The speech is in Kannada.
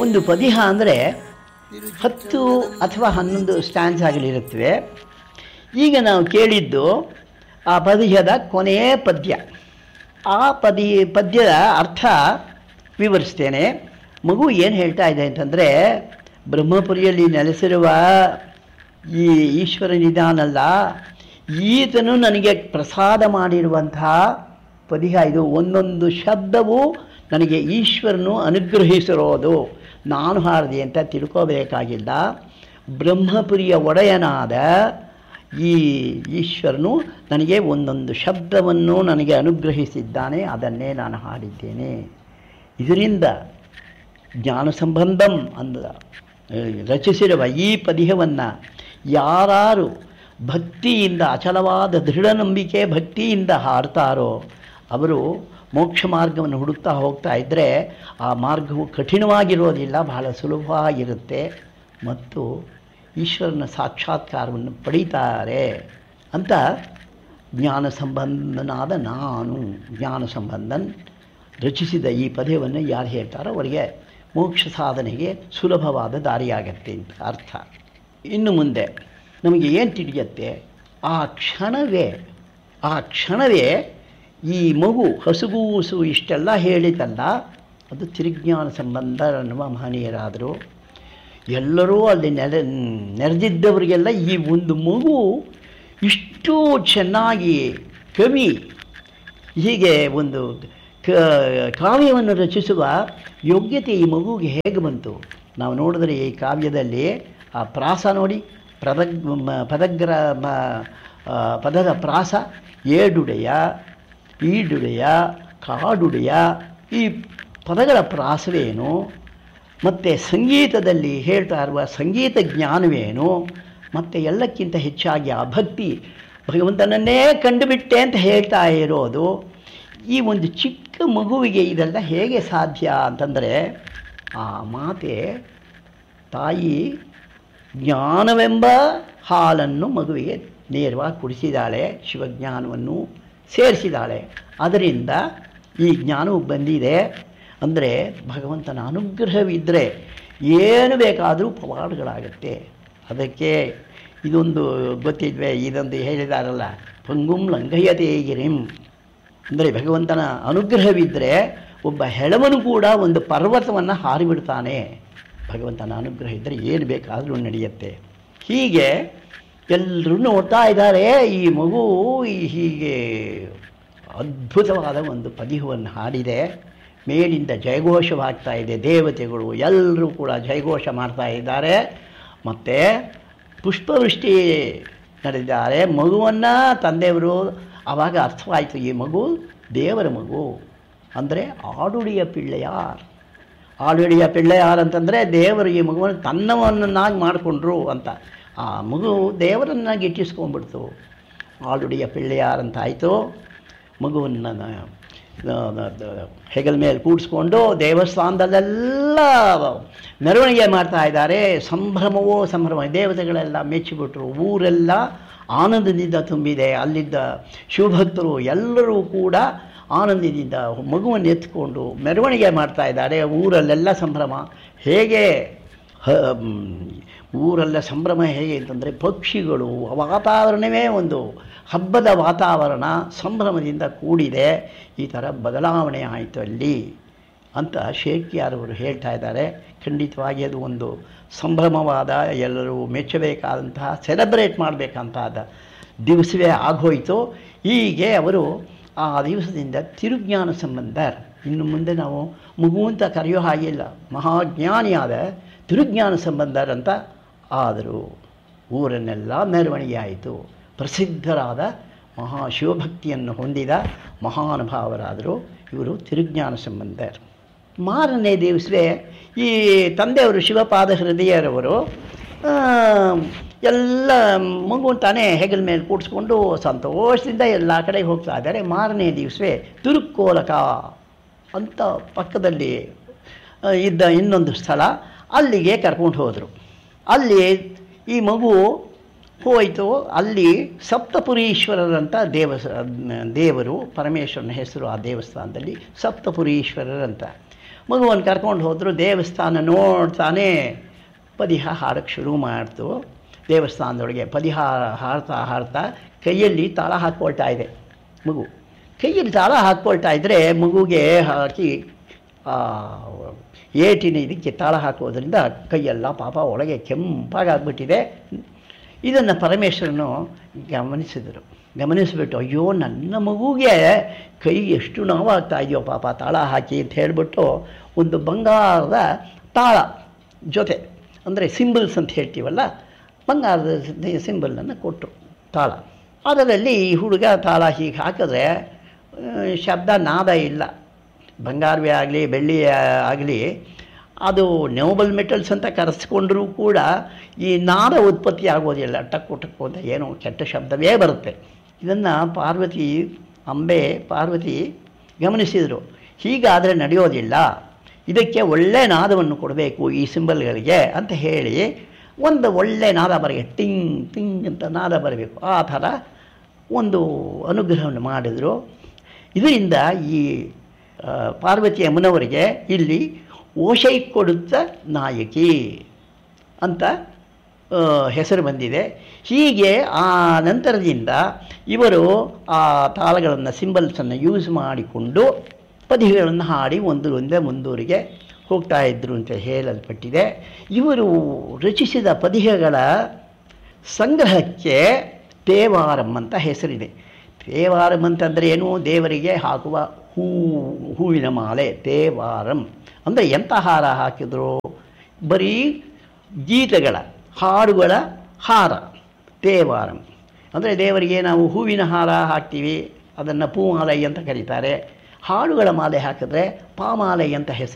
ಒಂದು ಪದ್ಯ ಅಂದರೆ 10 ಅಥವಾ 11 ಸ್ಟ್ಯಾನ್ಸ್ಗಳಿರುತ್ತವೆ. ಈಗ ನಾವು ಕೇಳಿದ್ದು ಆ ಪದ್ಯದ ಕೊನೆಯ ಪದ್ಯ. ಆ ಪದ್ಯದ ಅರ್ಥ ವಿವರಿಸ್ತೇನೆ. ಮಗು ಏನು ಹೇಳ್ತಾ ಇದೆ ಅಂತಂದರೆ, ಬ್ರಹ್ಮಪುರಿಯಲ್ಲಿ ನೆಲೆಸಿರುವ ಈ ಈಶ್ವರನಿದಾನಲ್ಲ, ಈತನು ನನಗೆ ಪ್ರಸಾದ ಮಾಡಿರುವಂತಹ ಪದ್ಯ ಇದು. ಒಂದೊಂದು ಶಬ್ದವು ನನಗೆ ಈಶ್ವರನು ಅನುಗ್ರಹಿಸಿರೋದು, ನಾನು ಹಾಡಿದೆ ಅಂತ ತಿಳ್ಕೋಬೇಕಾಗಿಲ್ಲ. ಬ್ರಹ್ಮಪುರಿಯ ಒಡೆಯನಾದ ಈ ಈಶ್ವರನು ನನಗೆ ಒಂದೊಂದು ಶಬ್ದವನ್ನು ನನಗೆ ಅನುಗ್ರಹಿಸಿದ್ದಾನೆ, ಅದನ್ನೇ ನಾನು ಹಾಡಿದ್ದೇನೆ. ಇದರಿಂದ ಜ್ಞಾನ ಸಂಬಂಧಂ ಅಂದ ರಚಿಸಿರುವ ಈ ಪದ್ಯವನ್ನು ಯಾರು ಭಕ್ತಿಯಿಂದ, ಅಚಲವಾದ ದೃಢ ನಂಬಿಕೆ ಭಕ್ತಿಯಿಂದ ಹಾಡ್ತಾರೋ ಅವರು ಮೋಕ್ಷ ಮಾರ್ಗವನ್ನು ಹುಡುಕ್ತಾ ಹೋಗ್ತಾ ಇದ್ದರೆ ಆ ಮಾರ್ಗವು ಕಠಿಣವಾಗಿರೋದಿಲ್ಲ, ಬಹಳ ಸುಲಭವಾಗಿರುತ್ತೆ ಮತ್ತು ಈಶ್ವರನ ಸಾಕ್ಷಾತ್ಕಾರವನ್ನು ಪಡೀತಾರೆ ಅಂತ ಜ್ಞಾನ ಸಂಬಂಧನಾದ ನಾನು, ಜ್ಞಾನ ಸಂಬಂಧನ್ ರಚಿಸಿದ ಈ ಪದ್ಯವನ್ನು ಯಾರು ಹೇಳ್ತಾರೋ ಅವರಿಗೆ ಮೋಕ್ಷ ಸಾಧನೆಗೆ ಸುಲಭವಾದ ದಾರಿಯಾಗತ್ತೆ ಅಂತ ಅರ್ಥ. ಇನ್ನು ಮುಂದೆ ನಮಗೆ ಏನು ತಿಳಿಯುತ್ತೆ, ಆ ಕ್ಷಣವೇ ಈ ಮಗು ಹಸುಗೂಸು ಇಷ್ಟೆಲ್ಲ ಹೇಳಿತಲ್ಲ, ಅದು ತಿರುಜ್ಞಾನ ಸಂಬಂಧ ಅನ್ನುವ ಮಹನೀಯರಾದರು. ಎಲ್ಲರೂ ಅಲ್ಲಿ ನೆರೆದಿದ್ದವರಿಗೆಲ್ಲ ಈ ಒಂದು ಮಗು ಇಷ್ಟು ಚೆನ್ನಾಗಿ ಕವಿ ಹೀಗೆ ಒಂದು ಕಾವ್ಯವನ್ನು ರಚಿಸುವ ಯೋಗ್ಯತೆ ಈ ಮಗುವಿಗೆ ಹೇಗೆ ಬಂತು? ನಾವು ನೋಡಿದ್ರೆ ಈ ಕಾವ್ಯದಲ್ಲಿ ಆ ಪ್ರಾಸ ನೋಡಿ, ಪದದ ಪ್ರಾಸ ಏಡುಡೆಯ, ಈಡುಡೆಯ, ಕಾಡುಡೆಯ, ಈ ಪದಗಳ ಪ್ರಾಸವೇನು, ಮತ್ತು ಸಂಗೀತದಲ್ಲಿ ಹೇಳ್ತಾ ಇರುವ ಸಂಗೀತ ಜ್ಞಾನವೇನು, ಮತ್ತು ಎಲ್ಲಕ್ಕಿಂತ ಹೆಚ್ಚಾಗಿ ಆ ಭಕ್ತಿ, ಭಗವಂತನನ್ನೇ ಕಂಡುಬಿಟ್ಟೆ ಅಂತ ಹೇಳ್ತಾ ಇರೋದು. ಈ ಒಂದು ಚಿಕ್ಕ ಮಗುವಿಗೆ ಇದೆಲ್ಲ ಹೇಗೆ ಸಾಧ್ಯ ಅಂತಂದರೆ, ಆ ಮಾತೆ ತಾಯಿ ಜ್ಞಾನವೆಂಬ ಹಾಲನ್ನು ಮಗುವಿಗೆ ನೇರವಾಗಿ ಕುಡಿಸಿದ್ದಾಳೆ, ಶಿವಜ್ಞಾನವನ್ನು ಸೇರಿಸಿದ್ದಾಳೆ. ಅದರಿಂದ ಈ ಜ್ಞಾನವು ಬಂದಿದೆ. ಅಂದರೆ ಭಗವಂತನ ಅನುಗ್ರಹವಿದ್ದರೆ ಏನು ಬೇಕಾದರೂ ಪವಾಡಗಳಾಗತ್ತೆ. ಅದಕ್ಕೆ ಇದೊಂದು ಗೊತ್ತಿದ್ವೆ, ಇದೊಂದು ಹೇಳಿದಾರಲ್ಲ, ಪಂಗುಂ ಲಂಘಯತೆ ಗಿರಿಂ. ಅಂದರೆ ಭಗವಂತನ ಅನುಗ್ರಹವಿದ್ದರೆ ಒಬ್ಬ ಹೆಳವನು ಕೂಡ ಒಂದು ಪರ್ವತವನ್ನು ಹಾರಿಬಿಡ್ತಾನೆ. ಭಗವಂತನ ಅನುಗ್ರಹ ಇದ್ದರೆ ಏನು ಬೇಕಾದರೂ ನಡೆಯುತ್ತೆ. ಹೀಗೆ ಎಲ್ಲರೂ ನೋಡ್ತಾ ಇದ್ದಾರೆ. ಈ ಮಗು ಹೀಗೆ ಅದ್ಭುತವಾದ ಒಂದು ಪದ್ಯವನ್ನು ಹಾಡಿದೆ. ಮೇಲಿಂದ ಜಯಘೋಷವಾಗ್ತಾ ಇದೆ, ದೇವತೆಗಳು ಎಲ್ಲರೂ ಕೂಡ ಜಯಘೋಷ ಮಾಡ್ತಾ ಇದ್ದಾರೆ. ಮತ್ತು ಪುಷ್ಪವೃಷ್ಟಿ ನಡೆದಿದ್ದಾರೆ. ಮಗುವನ್ನು ತಂದೆಯವರು ಆವಾಗ ಅರ್ಥವಾಯಿತು, ಈ ಮಗು ದೇವರ ಮಗು ಅಂದರೆ ಆಡುಡಿಯ ಪಿಳ್ಳೆಯಾರ್. ಆಡುಡಿಯ ಪಿಳ್ಳೆಯಾರ್ ಅಂತಂದರೆ ದೇವರು ಈ ಮಗುವನ್ನು ತನ್ನವನ್ನಾಗಿ ಮಾಡಿಕೊಂಡ್ರು ಅಂತ. ಆ ಮಗು ದೇವರನ್ನಾಗಿ ಇಟ್ಟಿಸ್ಕೊಂಡ್ಬಿಡ್ತು. ಆಡುಡಿಯ ಪಿಳ್ಳೆಯಾರ್ ಅಂತ ಆಯಿತು. ಮಗುವನ್ನು ಹೆಗಲ ಮೇಲೆ ಕೂಡಿಸ್ಕೊಂಡು ದೇವಸ್ಥಾನದಲ್ಲೆಲ್ಲ ಮೆರವಣಿಗೆ ಮಾಡ್ತಾ ಇದ್ದಾರೆ. ಸಂಭ್ರಮವೋ ಸಂಭ್ರಮ, ದೇವತೆಗಳೆಲ್ಲ ಮೆಚ್ಚಿಬಿಟ್ರು. ಊರೆಲ್ಲ ಆನಂದದಿಂದ ತುಂಬಿದೆ. ಅಲ್ಲಿದ್ದ ಶಿವಭಕ್ತರು ಎಲ್ಲರೂ ಕೂಡ ಆನಂದದಿಂದ ಮಗುವನ್ನು ಎತ್ಕೊಂಡು ಮೆರವಣಿಗೆ ಮಾಡ್ತಾ ಇದ್ದಾರೆ. ಊರಲ್ಲೆಲ್ಲ ಸಂಭ್ರಮ. ಹೇಗೆ ಊರೆಲ್ಲ ಸಂಭ್ರಮ ಹೇಗೆ ಅಂತಂದರೆ, ಪಕ್ಷಿಗಳು, ವಾತಾವರಣವೇ ಒಂದು ಹಬ್ಬದ ವಾತಾವರಣ, ಸಂಭ್ರಮದಿಂದ ಕೂಡಿದೆ. ಈ ಥರ ಬದಲಾವಣೆ ಆಯಿತು ಅಲ್ಲಿ ಅಂತ ಶೇಖ್ಯಾರವರು ಹೇಳ್ತಾ ಇದ್ದಾರೆ. ಖಂಡಿತವಾಗಿ ಅದು ಒಂದು ಸಂಭ್ರಮವಾದ, ಎಲ್ಲರೂ ಮೆಚ್ಚಬೇಕಾದಂತಹ, ಸೆಲೆಬ್ರೇಟ್ ಮಾಡಬೇಕಂತಾದ ದಿವಸವೇ ಆಗೋಯಿತು. ಹೀಗೆ ಅವರು ಆ ದಿವಸದಿಂದ ತಿರುಜ್ಞಾನ ಸಂಬಂಧ, ಇನ್ನು ಮುಂದೆ ನಾವು ಮಗು ಅಂತ ಕರೆಯೋ ಹಾಗಿಲ್ಲ, ಮಹಾಜ್ಞಾನಿಯಾದ ತಿರುಜ್ಞಾನ ಸಂಬಂಧರಂತ ಆದರು. ಊರನ್ನೆಲ್ಲ ಮೆರವಣಿಗೆ ಆಯಿತು. ಪ್ರಸಿದ್ಧರಾದ ಮಹಾಶಿವಭಕ್ತಿಯನ್ನು ಹೊಂದಿದ ಮಹಾನುಭಾವರಾದರು ಇವರು ತಿರುಜ್ಞಾನ ಸಂಬಂಧರು. ಮಾರನೇ ದಿವಸವೇ ಈ ತಂದೆಯವರು ಶಿವಪಾದ ಹೃದಯರವರು ಎಲ್ಲ ಮಗು ತಾನೇ ಹೆಗಲ ಮೇಲೆ ಕೂಡಿಸ್ಕೊಂಡು ಸಂತೋಷದಿಂದ ಎಲ್ಲ ಕಡೆಗೆ ಹೋಗ್ತಾ ಇದ್ದಾರೆ. ಮಾರನೇ ದಿವಸವೇ ತಿರುಕ್ಕೋಲಕ ಅಂತ ಪಕ್ಕದಲ್ಲಿ ಇದ್ದ ಇನ್ನೊಂದು ಸ್ಥಳ, ಅಲ್ಲಿಗೆ ಕರ್ಕೊಂಡು ಹೋದರು. ಅಲ್ಲಿ ಈ ಮಗು ಹೋಯಿತು. ಅಲ್ಲಿ ಸಪ್ತಪುರೀಶ್ವರರಂತ ದೇವರು, ಪರಮೇಶ್ವರನ ಹೆಸರು ಆ ದೇವಸ್ಥಾನದಲ್ಲಿ ಸಪ್ತಪುರೀಶ್ವರರಂತ. ಮಗುವನ್ನು ಕರ್ಕೊಂಡು ಹೋದರು. ದೇವಸ್ಥಾನ ನೋಡ್ತಾನೆ ಪದಿಹ ಹಾಡೋಕ್ಕೆ ಶುರು ಮಾಡ್ತು. ದೇವಸ್ಥಾನದೊಳಗೆ ಪದಿಹ ಹಾಡ್ತಾ ಹಾಡ್ತಾ ಕೈಯಲ್ಲಿ ತಾಳ ಹಾಕ್ಕೊಳ್ತಾ ಇದೆ ಮಗು. ಕೈಯಲ್ಲಿ ತಾಳ ಹಾಕ್ಕೊಳ್ತಾ ಇದ್ದರೆ ಮಗುಗೆ ಹಾಕಿ ಏಟಿನ ಇದಕ್ಕೆ ತಾಳ ಹಾಕೋದ್ರಿಂದ ಕೈಯೆಲ್ಲ ಪಾಪ ಒಳಗೆ ಕೆಂಪಾಗಾಗ್ಬಿಟ್ಟಿದೆ. ಇದನ್ನು ಪರಮೇಶ್ವರನು ಗಮನಿಸಿಬಿಟ್ಟು ಅಯ್ಯೋ ನನ್ನ ಮಗುಗೆ ಕೈ ಎಷ್ಟು ನೋವಾಗ್ತಾ ಇದೆಯೋ ಪಾಪ ತಾಳ ಹಾಕಿ ಅಂತ ಹೇಳಿಬಿಟ್ಟು ಒಂದು ಬಂಗಾರದ ತಾಳ ಜೊತೆ, ಅಂದರೆ ಸಿಂಬಲ್ಸ್ ಅಂತ ಹೇಳ್ತೀವಲ್ಲ, ಬಂಗಾರದ ಸಿಂಬಲನ್ನು ಕೊಟ್ಟರು ತಾಳ. ಅದರಲ್ಲಿ ಈ ಹುಡುಗ ತಾಳ ಹೀಗೆ ಹಾಕಿದ್ರೆ ಶಬ್ದ ನಾದ ಇಲ್ಲ. ಬಂಗಾರವೇ ಆಗಲಿ ಬೆಳ್ಳಿ ಆಗಲಿ ಅದು ನೋಬಲ್ ಮೆಟಲ್ಸ್ ಅಂತ ಕರೆಸ್ಕೊಂಡ್ರೂ ಕೂಡ ಈ ನಾದ ಉತ್ಪತ್ತಿ ಆಗೋದಿಲ್ಲ. ಟಕ್ಕು ಟಕ್ಕು ಅಂತ ಏನೋ ಕೆಟ್ಟ ಶಬ್ದವೇ ಬರುತ್ತೆ. ಇದನ್ನು ಪಾರ್ವತಿ ಗಮನಿಸಿದರು. ಹೀಗಾದರೆ ನಡೆಯೋದಿಲ್ಲ, ಇದಕ್ಕೆ ಒಳ್ಳೆ ನಾದವನ್ನು ಕೊಡಬೇಕು ಈ ಸಿಂಬಲ್ಗಳಿಗೆ ಅಂತ ಹೇಳಿ ಒಂದು ಒಳ್ಳೆ ನಾದ ಬರಬೇಕು, ಟಿಂಗ್ ಟಿಂಗ್ ಅಂತ ನಾದ ಬರಬೇಕು. ಆ ಥರ ಒಂದು ಅನುಗ್ರಹವನ್ನು ಮಾಡಿದರು. ಇದರಿಂದ ಈ ಪಾರ್ವತಿ ಅಮ್ಮನವರಿಗೆ ಇಲ್ಲಿ ಓಶೈ ಕೊಡುತ್ತ ನಾಯಕಿ ಅಂತ ಹೆಸರು ಬಂದಿದೆ. ಹೀಗೆ ಆ ನಂತರದಿಂದ ಇವರು ಆ ತಾಳಗಳನ್ನು ಸಿಂಬಲ್ಸನ್ನು ಯೂಸ್ ಮಾಡಿಕೊಂಡು ಪದಿಗಳನ್ನು ಹಾಡಿ ಒಂದರಿಂದ ಮುಂದೂರಿಗೆ ಹೋಗ್ತಾ ಇದ್ದರು ಅಂತ ಹೇಳಲ್ಪಟ್ಟಿದೆ. ಇವರು ರಚಿಸಿದ ಪದಿಗಳ ಸಂಗ್ರಹಕ್ಕೆ ತೇವಾರಂ ಅಂತ ಹೆಸರಿದೆ. ತೇವಾರಂ ಅಂತಂದರೆ ಏನು? ದೇವರಿಗೆ ಹಾಕುವ ಹೂವಿನ ಮಾಲೆ ತೇವಾರಂ. ಅಂದರೆ ಎಂಥ ಹಾರ ಹಾಕಿದ್ರು? ಬರೀ ಗೀತೆಗಳ ಹಾಡುಗಳ ಹಾರ ತೇವಾರಂ. ಅಂದರೆ ದೇವರಿಗೆ ನಾವು ಹೂವಿನ ಹಾರ ಹಾಕ್ತೀವಿ, ಅದನ್ನು ಪೂಮಾಲೆ ಅಂತ ಕರೀತಾರೆ. ಹಾಡುಗಳ ಮಾಲೆ ಹಾಕಿದ್ರೆ ಪಾಮಾಲೆ ಅಂತ ಹೆಸರು.